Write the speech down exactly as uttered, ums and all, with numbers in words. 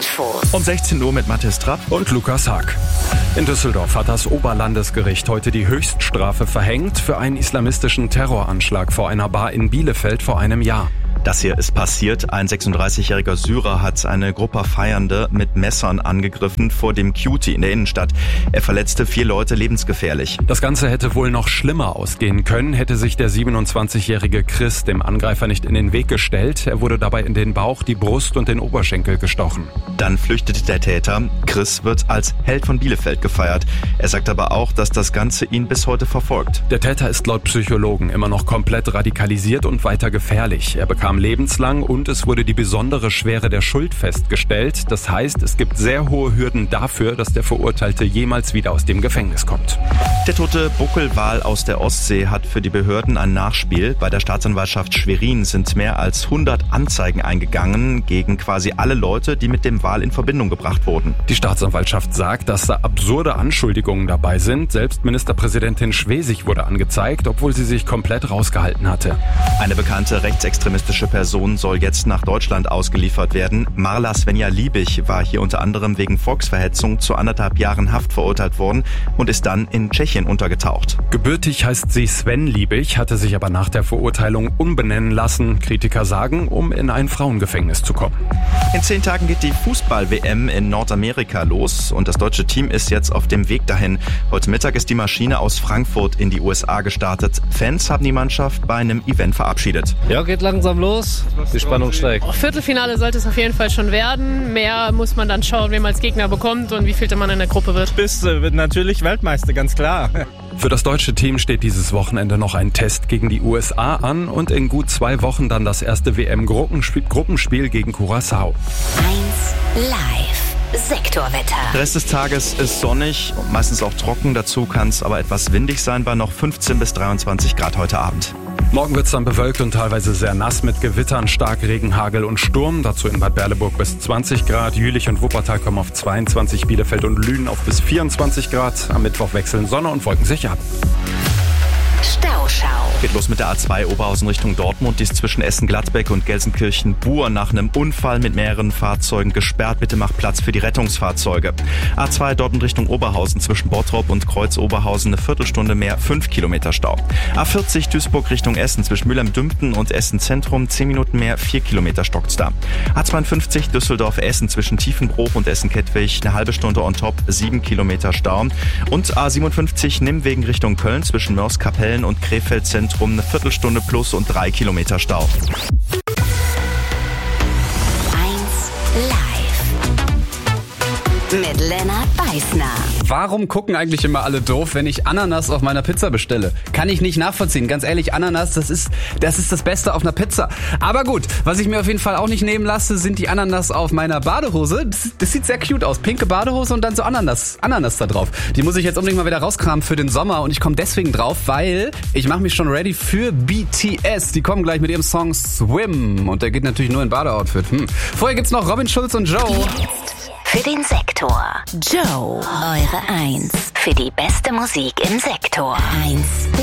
Infos. Um sechzehn Uhr mit Mathis Trapp und Lukas Haag. In Düsseldorf hat das Oberlandesgericht heute die Höchststrafe verhängt für einen islamistischen Terroranschlag vor einer Bar in Bielefeld vor einem Jahr. Das hier ist passiert. Ein sechsunddreißigjähriger Syrer hat eine Gruppe Feiernde mit Messern angegriffen vor dem Cutie in der Innenstadt. Er verletzte vier Leute lebensgefährlich. Das Ganze hätte wohl noch schlimmer ausgehen können, hätte sich der siebenundzwanzigjährige Chris dem Angreifer nicht in den Weg gestellt. Er wurde dabei in den Bauch, die Brust und den Oberschenkel gestochen. Dann flüchtete der Täter. Chris wird als Held von Bielefeld gefeiert. Er sagt aber auch, dass das Ganze ihn bis heute verfolgt. Der Täter ist laut Psychologen immer noch komplett radikalisiert und weiter gefährlich. Er bekam lebenslang und es wurde die besondere Schwere der Schuld festgestellt. Das heißt, es gibt sehr hohe Hürden dafür, dass der Verurteilte jemals wieder aus dem Gefängnis kommt. Der tote Buckelwal aus der Ostsee hat für die Behörden ein Nachspiel. Bei der Staatsanwaltschaft Schwerin sind mehr als hundert Anzeigen eingegangen gegen quasi alle Leute, die mit dem Wal in Verbindung gebracht wurden. Die Staatsanwaltschaft sagt, dass da absurde Anschuldigungen dabei sind. Selbst Ministerpräsidentin Schwesig wurde angezeigt, obwohl sie sich komplett rausgehalten hatte. Eine bekannte rechtsextremistische Person soll jetzt nach Deutschland ausgeliefert werden. Marla Svenja Liebig war hier unter anderem wegen Volksverhetzung zu anderthalb Jahren Haft verurteilt worden und ist dann in Tschechien untergetaucht. Gebürtig heißt sie Sven Liebig, hatte sich aber nach der Verurteilung umbenennen lassen. Kritiker sagen, um in ein Frauengefängnis zu kommen. In zehn Tagen geht die Fußball-W M in Nordamerika los und das deutsche Team ist jetzt auf dem Weg dahin. Heute Mittag ist die Maschine aus Frankfurt in die U S A gestartet. Fans haben die Mannschaft bei einem Event verabschiedet. Ja, geht langsam los. Die Spannung steigt. Viertelfinale sollte es auf jeden Fall schon werden. Mehr muss man dann schauen, wen man als Gegner bekommt und wie vielte man in der Gruppe wird. Bist äh, natürlich Weltmeister, ganz klar. Für das deutsche Team steht dieses Wochenende noch ein Test gegen die U S A an und in gut zwei Wochen dann das erste W M-Gruppenspiel gegen Curaçao. eins live Sektorwetter. Der Rest des Tages ist sonnig und meistens auch trocken. Dazu kann es aber etwas windig sein bei noch fünfzehn bis dreiundzwanzig Grad heute Abend. Morgen wird es dann bewölkt und teilweise sehr nass mit Gewittern, Starkregen, Hagel und Sturm. Dazu in Bad Berleburg bis zwanzig Grad. Jülich und Wuppertal kommen auf zweiundzwanzig, Bielefeld und Lünen auf bis vierundzwanzig Grad. Am Mittwoch wechseln Sonne und Wolken sich ab. Stauschau. Geht los mit der A zwei Oberhausen Richtung Dortmund. Die ist zwischen Essen-Gladbeck und Gelsenkirchen-Buhr nach einem Unfall mit mehreren Fahrzeugen gesperrt. Bitte macht Platz für die Rettungsfahrzeuge. A zwei Dortmund Richtung Oberhausen zwischen Bottrop und Kreuz-Oberhausen eine Viertelstunde mehr, fünf Kilometer Stau. A vierzig Duisburg Richtung Essen zwischen Mülheim-Dümpten und Essen-Zentrum zehn Minuten mehr, vier Kilometer stockt's da. A zweiundfünfzig Düsseldorf-Essen zwischen Tiefenbruch und Essen-Kettwig eine halbe Stunde on top, sieben Kilometer Stau. Und A siebenundfünfzig Nimmwegen Richtung Köln zwischen Mörs-Kapellen und Krefeld-Zentrum eine Viertelstunde plus und drei Kilometer Stau. eins live mit Lennart Beißner. Warum gucken eigentlich immer alle doof, wenn ich Ananas auf meiner Pizza bestelle? Kann ich nicht nachvollziehen. Ganz ehrlich, Ananas, das ist, das ist das Beste auf einer Pizza. Aber gut, was ich mir auf jeden Fall auch nicht nehmen lasse, sind die Ananas auf meiner Badehose. Das, das sieht sehr cute aus. Pinke Badehose und dann so Ananas, Ananas da drauf. Die muss ich jetzt unbedingt mal wieder rauskramen für den Sommer und ich komme deswegen drauf, weil ich mache mich schon ready für B T S. Die kommen gleich mit ihrem Song Swim und der geht natürlich nur in Badeoutfit. Hm. Vorher gibt's noch Robin Schulz und Joe. Für den Sektor Joe, eure eins. Für die beste Musik im Sektor eins.